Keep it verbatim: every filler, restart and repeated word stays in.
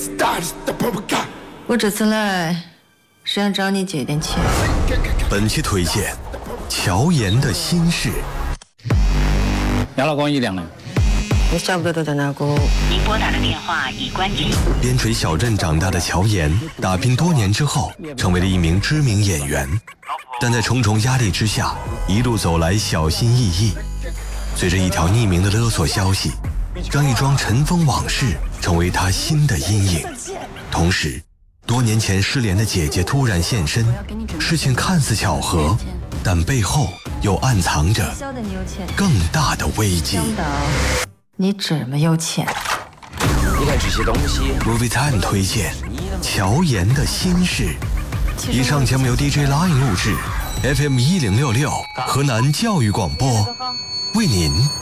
我这次来是想找你借点钱。 本期推荐乔岩的心事。 杨老公一两了。 我晓不得都在哪个。 您拨打的电话已关机。 边陲小镇长大的乔岩，打拼多年之后，成为了一名知名演员。但在重重压力之下，一路走来小心翼翼。随着一条匿名的勒索消息，让一桩尘封往事成为他新的阴影。同时，多年前失联的姐姐突然现身，事情看似巧合，但背后又暗藏着更大的危机。 你这么有钱， 你看这些东西。 Movie Time 推荐乔岩的心事。以上节目由 D J Line 录制 ，F M 一零六六河南教育广播为您